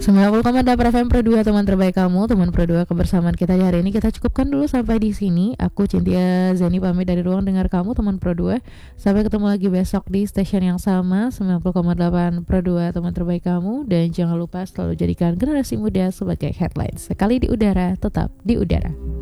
90,8 FM Pro 2, teman terbaik kamu, teman Pro 2. Kebersamaan kita di hari ini kita cukupkan dulu sampai di sini. Aku Cynthia Zeni pamit dari ruang dengar kamu, teman Pro 2. Sampai ketemu lagi besok di stasiun yang sama, 90,8 Pro 2, teman terbaik kamu. Dan jangan lupa selalu jadikan generasi muda sebagai headline. Sekali di udara, tetap di udara.